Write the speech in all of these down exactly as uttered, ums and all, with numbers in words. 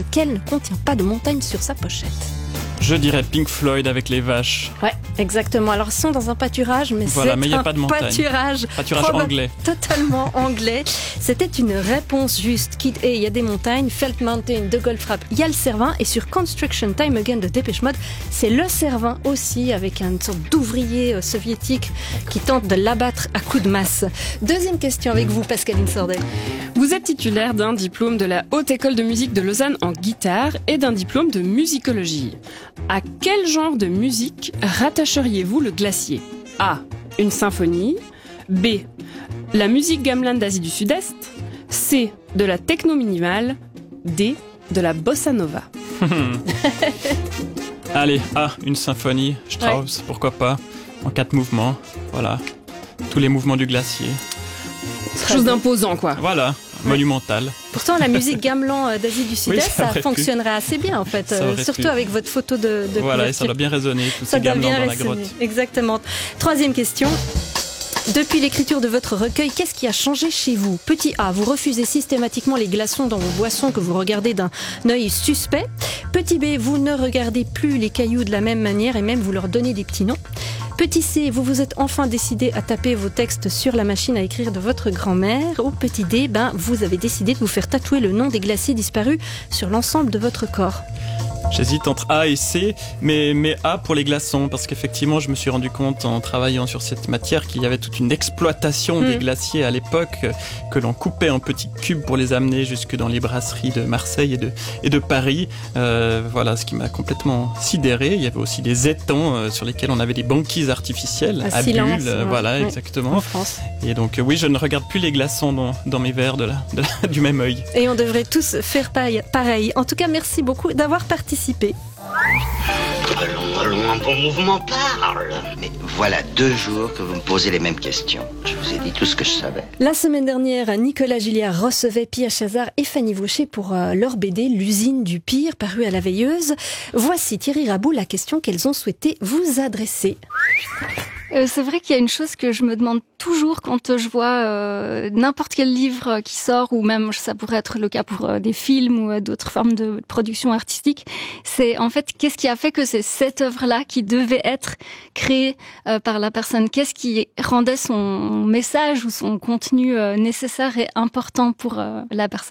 lequel ne contient pas de montagne sur sa pochette. Je dirais Pink Floyd avec les vaches. Ouais, exactement. Alors, ils sont dans un pâturage, mais voilà, c'est mais y a un pas de montagne. pâturage, Pâturage proba- anglais. Totalement anglais. C'était une réponse juste. Kid A, il y a des montagnes. Felt Mountain de Goldfrapp, il y a le Cervin. Et sur Construction Time Again de Dépêche Mode, c'est le Cervin aussi, avec une sorte d'ouvrier euh, soviétique qui tente de l'abattre à coups de masse. Deuxième question avec vous, Pascaline Sordet. Vous êtes titulaire d'un diplôme de la Haute École de musique de Lausanne en guitare et d'un diplôme de musicologie. À quel genre de musique rattacheriez-vous le glacier ? A. Une symphonie. B. La musique gamelan d'Asie du Sud-Est. C. De la techno minimale. D. De la bossa nova. Allez, A, une symphonie, Strauss, ouais. Pourquoi pas, en quatre mouvements, voilà. Tous les mouvements du glacier. Quelque chose d'imposant, quoi. Voilà. Monumental. Pourtant, la musique gamelan d'Asie du Sud-Est, oui, ça, ça fonctionnerait pu. assez bien, en fait. Euh, surtout pu. avec votre photo de, de Voilà, et ça doit bien résonner, tous ça ces gamelans dans résonner. la grotte. Exactement. Troisième question. Depuis l'écriture de votre recueil, qu'est-ce qui a changé chez vous ? Petit A, vous refusez systématiquement les glaçons dans vos boissons que vous regardez d'un œil suspect. Petit B, vous ne regardez plus les cailloux de la même manière et même vous leur donnez des petits noms. Petit C, vous vous êtes enfin décidé à taper vos textes sur la machine à écrire de votre grand-mère. Ou petit D, ben, vous avez décidé de vous faire tatouer le nom des glaciers disparus sur l'ensemble de votre corps. J'hésite entre A et C, mais, mais A pour les glaçons, parce qu'effectivement, je me suis rendu compte en travaillant sur cette matière qu'il y avait toute une exploitation mmh. des glaciers à l'époque, que l'on coupait en petits cubes pour les amener jusque dans les brasseries de Marseille et de, et de Paris. Euh, voilà, ce qui m'a complètement sidéré. Il y avait aussi des étangs euh, sur lesquels on avait des banquises artificielles à, à silence, bulles. Euh, ouais. Voilà, ouais. exactement. En France. Et donc, euh, oui, je ne regarde plus les glaçons dans, dans mes verres de la, de la, du même œil. Et on devrait tous faire pareil. En tout cas, merci beaucoup d'avoir participé. Allons, allons, un bon mouvement parle. Mais voilà deux jours que vous me posez les mêmes questions. Je vous ai dit tout ce que je savais. La semaine dernière, Nicolas Gilliard recevait Pia Chazard et Fanny Vaucher pour euh, leur B D L'usine du pire, paru à La Veilleuse. Voici Thierry Raboult, la question qu'elles ont souhaité vous adresser. Euh, c'est vrai qu'il y a une chose que je me demande toujours quand je vois euh, n'importe quel livre qui sort, ou même ça pourrait être le cas pour euh, des films ou euh, d'autres formes de production artistique, c'est en fait qu'est-ce qui a fait que c'est cette œuvre-là qui devait être créée euh, par la personne ? Qu'est-ce qui rendait son message ou son contenu euh, nécessaire et important pour euh, la personne ?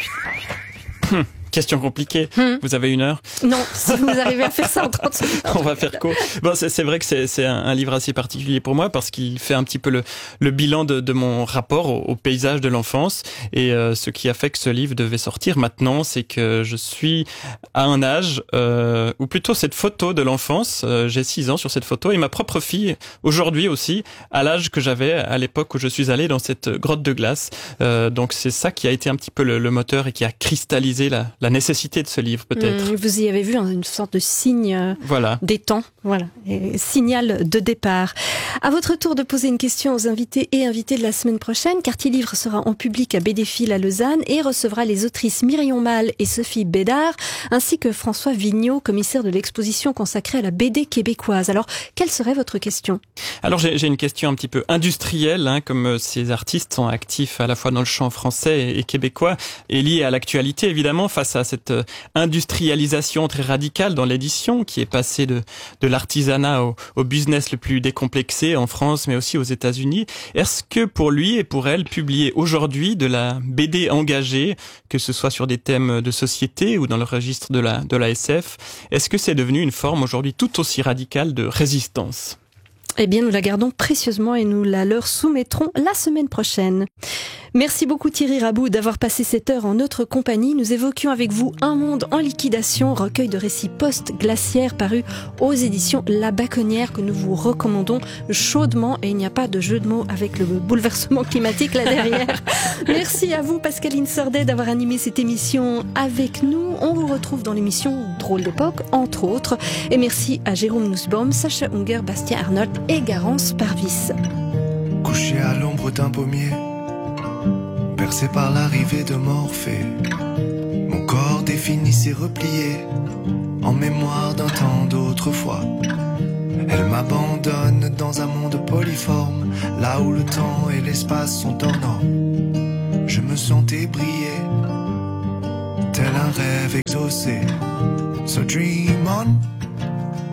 Hum. Question compliquée. Hmm. Vous avez une heure ? Non, si vous arrivez à faire ça en trente secondes. On va faire court. Bon, c'est, c'est vrai que c'est, c'est un, un livre assez particulier pour moi parce qu'il fait un petit peu le, le bilan de, de mon rapport au, au paysage de l'enfance. Et euh, ce qui a fait que ce livre devait sortir maintenant, c'est que je suis à un âge, euh, ou plutôt cette photo de l'enfance, euh, j'ai six ans sur cette photo, et ma propre fille, aujourd'hui aussi, à l'âge que j'avais à l'époque où je suis allé dans cette grotte de glace. Euh, donc c'est ça qui a été un petit peu le, le moteur et qui a cristallisé la la nécessité de ce livre, peut-être. Mmh, vous y avez vu une sorte de signe euh, voilà. des temps, voilà, et signal de départ. À votre tour de poser une question aux invités et invités de la semaine prochaine. Quartier Livre sera en public à B D Phil à Lausanne et recevra les autrices Myrion Mal et Sophie Bédard, ainsi que François Vigneault, commissaire de l'exposition consacrée à la B D québécoise. Alors, quelle serait votre question ? Alors, j'ai, j'ai une question un petit peu industrielle, hein, comme ces artistes sont actifs à la fois dans le champ français et, et québécois, et liés à l'actualité, évidemment, face à cette industrialisation très radicale dans l'édition qui est passée de, de l'artisanat au, au business le plus décomplexé en France mais aussi aux États-Unis. Est-ce que pour lui et pour elle, publier aujourd'hui de la B D engagée, que ce soit sur des thèmes de société ou dans le registre de la, de la S F, est-ce que c'est devenu une forme aujourd'hui tout aussi radicale de résistance ? Eh bien, nous la gardons précieusement et nous la leur soumettrons la semaine prochaine. Merci beaucoup Thierry Raboult d'avoir passé cette heure en notre compagnie. Nous évoquions avec vous Un monde en liquidation, recueil de récits post-glaciaires paru aux éditions La Baconnière que nous vous recommandons chaudement. Et il n'y a pas de jeu de mots avec le bouleversement climatique là derrière. Merci à vous Pascaline Sordet d'avoir animé cette émission avec nous. On vous retrouve dans l'émission Drôle d'époque, entre autres. Et merci à Jérôme Nussbaum, Sacha Unger, Bastien Arnold et Garance Parvis. Couché à l'ombre d'un pommier, bercé par l'arrivée de Morphée, mon corps défini s'est replié en mémoire d'un temps d'autrefois. Elle m'abandonne dans un monde polyforme, là où le temps et l'espace sont hors normes. Je me sentais briller tel un rêve exaucé. So dream on.